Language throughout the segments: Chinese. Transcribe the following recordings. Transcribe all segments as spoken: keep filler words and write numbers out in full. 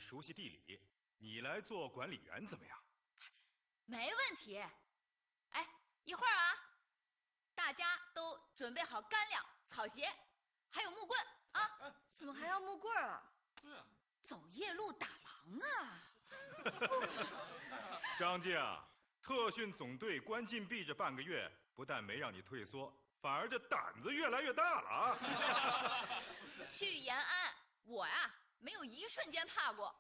熟悉地理，你来做管理员怎么样？ 没问题。哎，一会儿啊，大家都准备好干粮、草鞋，还有木棍啊！ 怎么还要木棍啊？ 对啊， 走夜路打狼啊！ 张静，特训总队关禁闭这半个月，不但没让你退缩，反而这胆子越来越大了啊！ 去延安，我呀、啊、没有一瞬间怕过。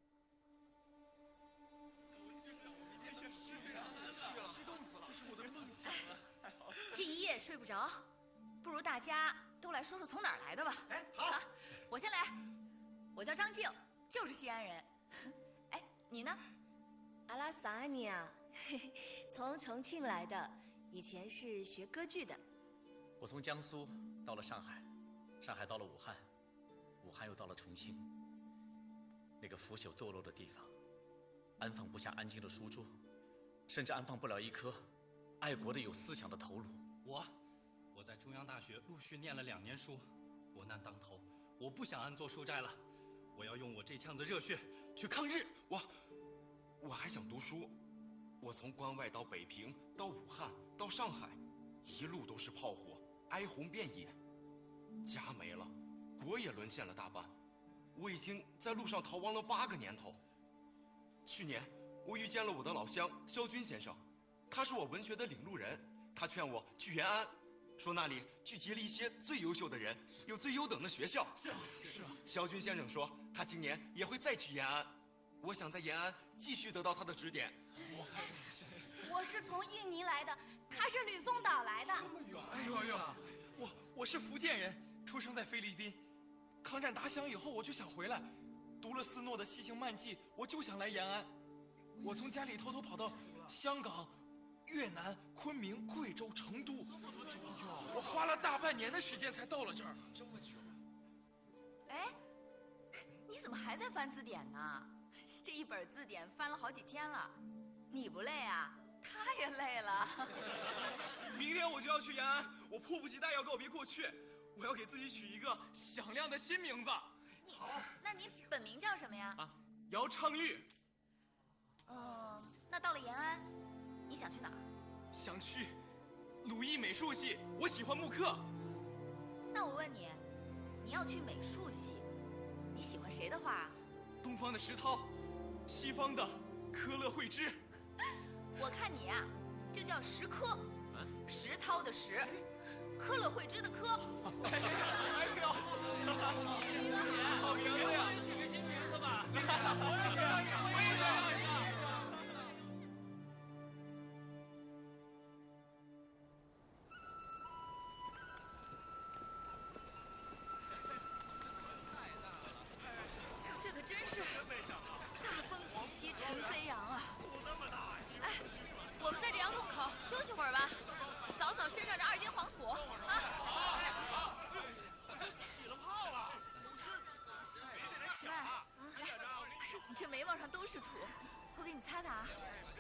激动死了！这是我的梦想啊！ 这一夜睡不着，不如大家都来说说从哪儿来的吧。 哎，好， 啊，我先来。我叫张静，就是西安人。哎，你呢？ 阿拉萨安尼啊，从重庆来的，以前是学歌剧的。 我从江苏到了上海，上海到了武汉，武汉又到了重庆。那个腐朽堕落的地方，安放不下安静的书桌，甚至安放不了一颗爱国的有思想的头颅。 我，我在中央大学陆续念了两年书，国难当头，我不想安坐书斋了，我要用我这腔子热血去抗日。 我，我还想读书，我从关外到北平，到武汉，到上海，一路都是炮火，哀鸿遍野，家没了，国也沦陷了大半，我已经在路上逃亡了八个年头。去年我遇见了我的老乡萧军先生，他是我文学的领路人，他劝我去延安，说那里聚集了一些最优秀的人，有最优等的学校。 是啊，是啊。 萧军先生说他今年也会再去延安，我想在延安继续得到他的指点。 我是从印尼来的，他是吕宋岛来的。 哎呦哎呦，我我是福建人，出生在菲律宾。抗战打响以后，我就想回来，读了斯诺的《西行漫记》，我就想来延安。我从家里偷偷跑到香港、越南、昆明、贵州、成都，我花了大半年的时间才到了这儿。 这么久？ 哎，你怎么还在翻字典呢？这一本字典翻了好几天了，你不累啊？他也累了。 明天我就要去延安，我迫不及待要告别过去，我要给自己取一个响亮的新名字。 好，那你本名叫什么呀？ 啊，姚昌玉。 哦，那到了延安，你想去哪儿？ 想去鲁艺美术系，我喜欢木刻。 那我问你，你要去美术系，你喜欢谁的画啊？ 东方的石涛，西方的科勒惠芝。 我看你呀、啊，就叫石科，石涛的石，科勒惠芝的科。 哎呦，好名字呀！取个新名字吧。谢谢，我也想要一下。 这可真是大风起兮尘飞扬啊！哎，我们在这窑洞口休息会儿吧，扫扫身上这二斤黄土啊！ 起了泡了！ 起来啊！你这眉毛上都是土，我给你擦擦啊。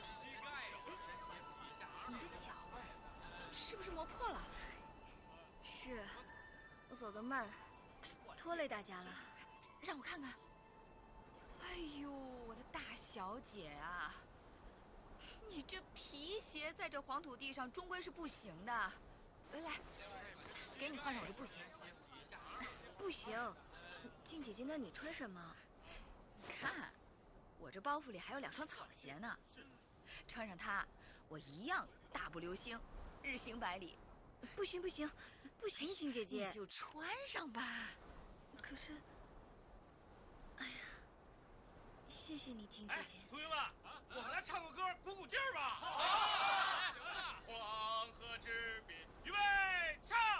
你的脚是不是磨破了？ 是，我走得慢，拖累大家了。 让我看看。哎呦，我的大小姐啊，你这皮鞋在这黄土地上终归是不行的。来来，给你换上我这布鞋。 不行，静姐姐，那你穿什么？ 你看，我这包袱里还有两双草鞋呢，穿上它，我一样大步流星，日行百里。 不行不行不行，静姐姐， 你就穿上吧。 可是，哎呀，谢谢你，静姐姐。 同学们，我们来